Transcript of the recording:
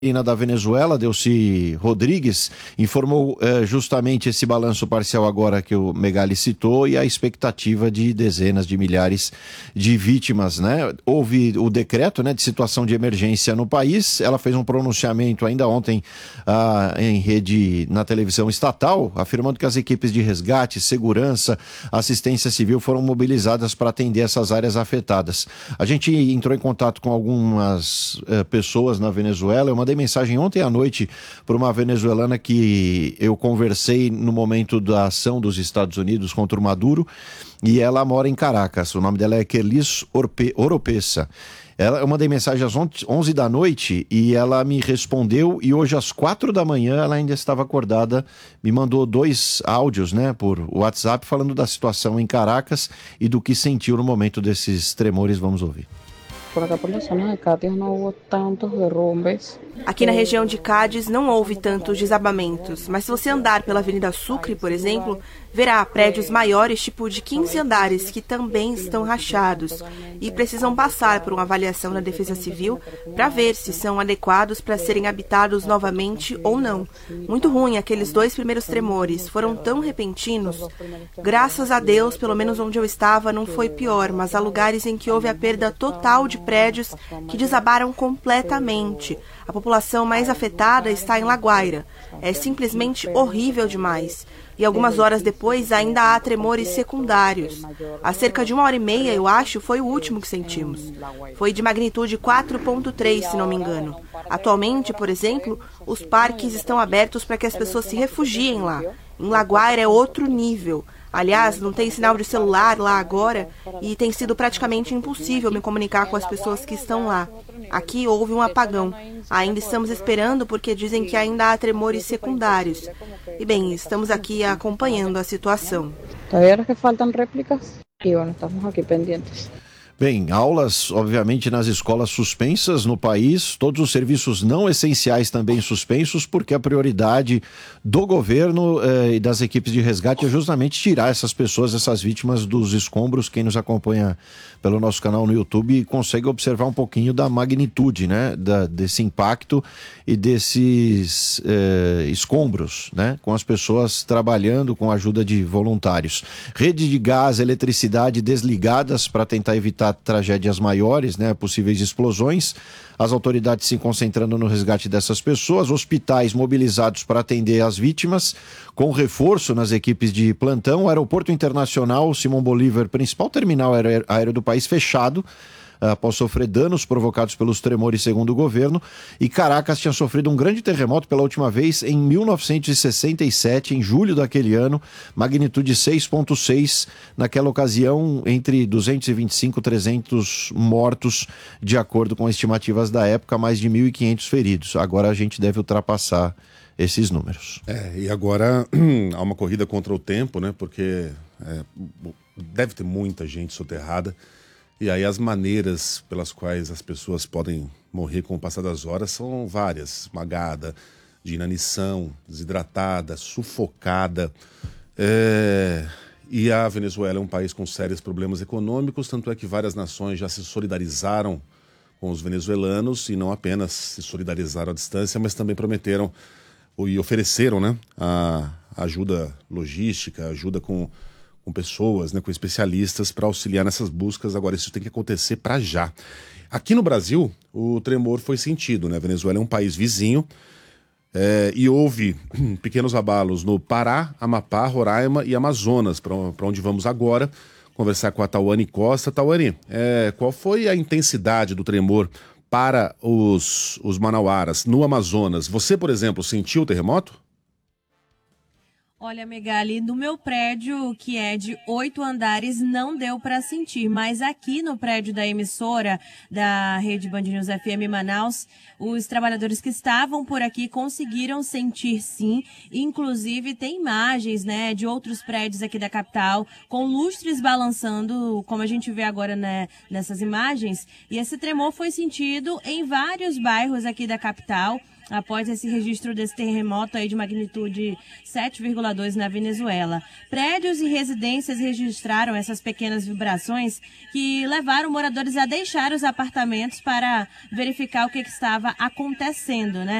Da Venezuela, Delcy Rodrigues, informou justamente esse balanço parcial agora que o Megali citou e a expectativa de dezenas de milhares de vítimas, né? Houve o decreto, né, de situação de emergência no país. Ela fez um pronunciamento ainda ontem em rede na televisão estatal, afirmando que as equipes de resgate, segurança, assistência civil foram mobilizadas para atender essas áreas afetadas. A gente entrou em contato com algumas pessoas na Venezuela. Eu mandei mensagem ontem à noite para uma venezuelana que eu conversei no momento da ação dos Estados Unidos contra o Maduro, e ela mora em Caracas. O nome dela é Kelis Oropesa. Eu mandei mensagem às 11 da noite e ela me respondeu, e hoje às 4 da manhã ela ainda estava acordada, me mandou 2 áudios, né, por WhatsApp, falando da situação em Caracas e do que sentiu no momento desses tremores. Vamos ouvir. Por acá por la zona de Cádiz no hubo tantos derrumbes. Aqui na região de Cádiz não houve tantos desabamentos, mas se você andar pela Avenida Sucre, por exemplo, verá prédios maiores, tipo de 15 andares, que também estão rachados e precisam passar por uma avaliação da Defesa Civil para ver se são adequados para serem habitados novamente ou não. Muito ruim aqueles 2 primeiros tremores, foram tão repentinos. Graças a Deus, pelo menos onde eu estava, não foi pior, mas há lugares em que houve a perda total de prédios que desabaram completamente. A população mais afetada está em La Guaira. É simplesmente horrível demais. E algumas horas depois ainda há tremores secundários. Há cerca de 1h30, eu acho, foi o último que sentimos. Foi de magnitude 4,3, se não me engano. Atualmente, por exemplo, os parques estão abertos para que as pessoas se refugiem lá. Em La Guaira é outro nível. Aliás, não tem sinal de celular lá agora e tem sido praticamente impossível me comunicar com as pessoas que estão lá. Aqui houve um apagão. Ainda estamos esperando porque dizem que ainda há tremores secundários. E bem, estamos aqui acompanhando a situação. Todavía que faltam réplicas e bueno, estamos aqui pendientes. Bem, aulas, obviamente, nas escolas suspensas no país, todos os serviços não essenciais também suspensos, porque a prioridade do governo e das equipes de resgate é justamente tirar essas pessoas, essas vítimas dos escombros. Quem nos acompanha pelo nosso canal no YouTube consegue observar um pouquinho da magnitude, né, desse impacto e desses escombros, né, com as pessoas trabalhando com a ajuda de voluntários. Rede de gás, eletricidade desligadas para tentar evitar tragédias maiores, né, possíveis explosões. As autoridades se concentrando no resgate dessas pessoas, hospitais mobilizados para atender as vítimas, com reforço nas equipes de plantão. O aeroporto internacional Simão Bolívar, principal terminal aéreo do país, fechado após sofrer danos provocados pelos tremores, segundo o governo. E Caracas tinha sofrido um grande terremoto pela última vez em 1967, em julho daquele ano, magnitude 6,6. Naquela ocasião, entre 225 e 300 mortos, de acordo com estimativas da época, mais de 1.500 feridos. Agora a gente deve ultrapassar esses números. E agora há uma corrida contra o tempo, né? Porque deve ter muita gente soterrada. E aí as maneiras pelas quais as pessoas podem morrer com o passar das horas são várias. Esmagada, de inanição, desidratada, sufocada. E a Venezuela é um país com sérios problemas econômicos, tanto é que várias nações já se solidarizaram com os venezuelanos, e não apenas se solidarizaram à distância, mas também prometeram e ofereceram, né, a ajuda logística, ajuda com pessoas, né, com especialistas para auxiliar nessas buscas. Agora, isso tem que acontecer para já. Aqui no Brasil, o tremor foi sentido, né? A Venezuela é um país vizinho e houve pequenos abalos no Pará, Amapá, Roraima e Amazonas, para onde vamos agora conversar com a Tawane Costa. Tawane, qual foi a intensidade do tremor para os manauaras no Amazonas? Você, por exemplo, sentiu o terremoto? Olha, Megali, no meu prédio, que é de 8 andares, não deu para sentir, mas aqui no prédio da emissora da Rede Band News FM Manaus, os trabalhadores que estavam por aqui conseguiram sentir sim. Inclusive tem imagens, né, de outros prédios aqui da capital com lustres balançando, como a gente vê agora, né, nessas imagens. E esse tremor foi sentido em vários bairros aqui da capital. Após esse registro desse terremoto aí de magnitude 7,2 2 na Venezuela. Prédios e residências registraram essas pequenas vibrações que levaram moradores a deixar os apartamentos para verificar o que estava acontecendo, né?